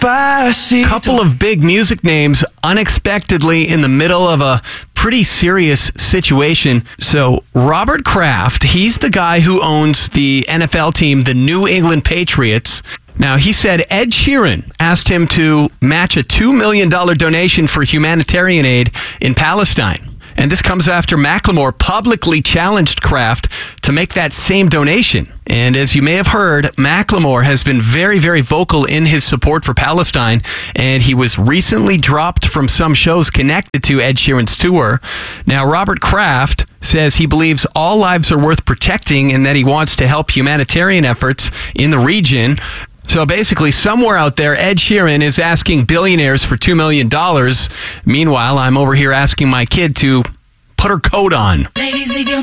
Despacito. Couple of big music names unexpectedly in the middle of a pretty serious situation. So Robert Kraft, he's the guy who owns the NFL team, the New England Patriots. Now, he said Ed Sheeran asked him to match a $2 million donation for humanitarian aid in Palestine. And this comes after Macklemore publicly challenged Kraft to make that same donation. And as you may have heard, Macklemore has been very, very vocal in his support for Palestine, and he was recently dropped from some shows connected to Ed Sheeran's tour. Now, Robert Kraft says he believes all lives are worth protecting and that he wants to help humanitarian efforts in the region. So basically, somewhere out there, Ed Sheeran is asking billionaires for $2 million. Meanwhile, I'm over here asking my kid to put her coat on. Ladies, leave your